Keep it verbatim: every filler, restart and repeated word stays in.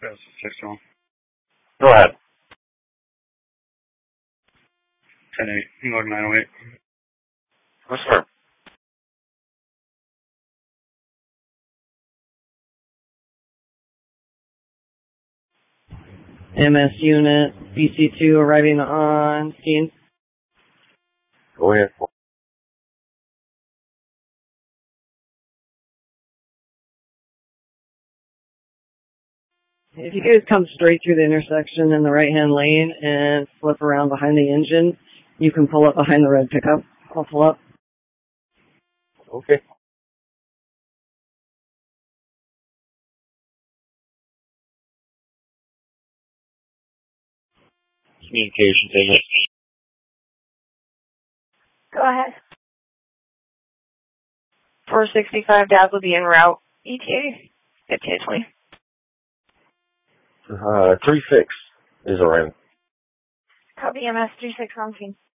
That's six one. Go ahead. ten eight. Log nine oh eight. Yes, sir. M S unit, B C two arriving on scene. Go ahead. If you guys come straight through the intersection in the right-hand lane and flip around behind the engine, you can pull up behind the red pickup. I'll pull up. Okay. Communications agent. Go ahead. four sixty-five Daz will be en route. E T A fifteen twenty. Uh, three six is around. Copy M S three six on scene.